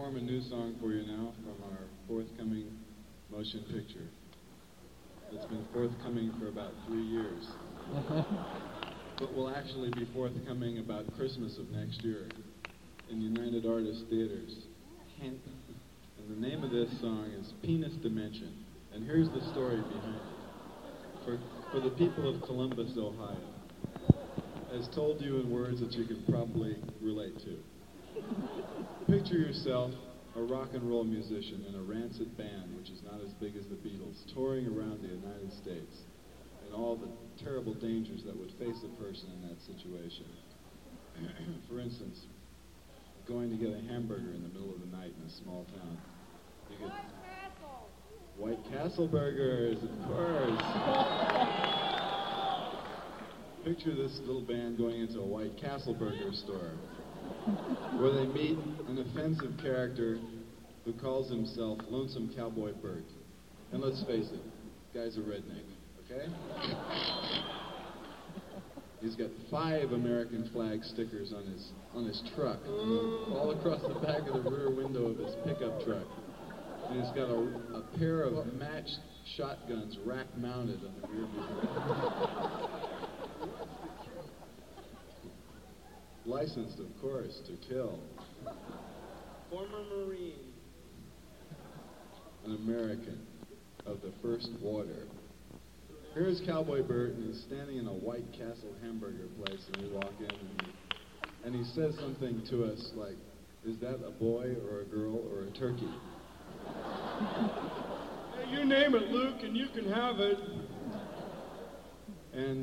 perform a new song for you now from our forthcoming motion picture. It's been forthcoming for about 3 years. But will actually be forthcoming about Christmas of next year in United Artists Theaters. And the name of this song is Penis Dimension. And here's the story behind it. For the people of Columbus, Ohio, as told you in words that you can probably relate to. Picture yourself a rock and roll musician in a rancid band, which is not as big as the Beatles, touring around the United States, and all the terrible dangers that would face a person in that situation. For instance, going to get a hamburger in the middle of the night in a small town. You could, White Castle burgers, of course. Picture this little band going into a White Castle burger store, where they meet an offensive character who calls himself Lonesome Cowboy Bert. And let's face it, the guy's a redneck, okay? He's got 5 American flag stickers on his truck, all across the back of the rear window of his pickup truck. And he's got a pair of matched shotguns rack-mounted on the rear view. Licensed, of course, to kill. Former Marine. An American of the first water. Here's Cowboy Bert, and he's standing in a White Castle hamburger place, and we walk in, and he says something to us like, "Is that a boy or a girl or a turkey?" Hey, you name it, Luke, and you can have it. And